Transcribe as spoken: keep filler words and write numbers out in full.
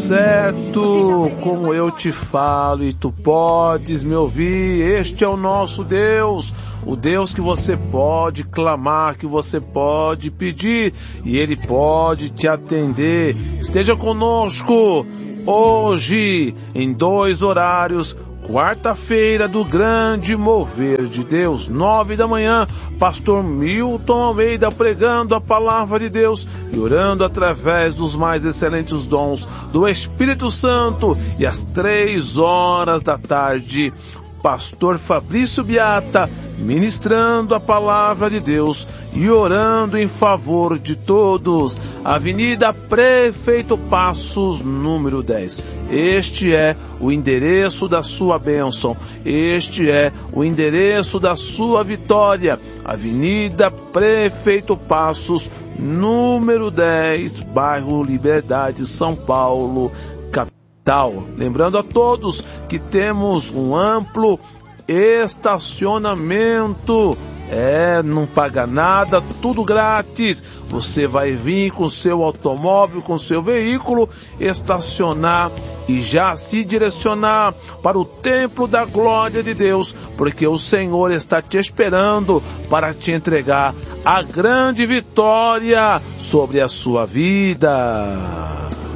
certo como eu te falo e tu podes me ouvir. Este é o nosso Deus, o Deus que você pode clamar, que você pode pedir e Ele pode te atender. Esteja conosco hoje em dois horários. Quarta-feira do grande mover de Deus, nove da manhã, pastor Milton Almeida pregando a palavra de Deus e orando através dos mais excelentes dons do Espírito Santo. E às três horas da tarde, pastor Fabrício Biata ministrando a palavra de Deus e orando em favor de todos. Avenida Prefeito Passos, número dez. Este é o endereço da sua bênção. Este é o endereço da sua vitória. Avenida Prefeito Passos, número dez, bairro Liberdade, São Paulo, capital. Lembrando a todos que temos um amplo estacionamento. É, não paga nada, tudo grátis. Você vai vir com seu automóvel, com seu veículo, estacionar e já se direcionar para o templo da glória de Deus, porque o Senhor está te esperando para te entregar a grande vitória sobre a sua vida.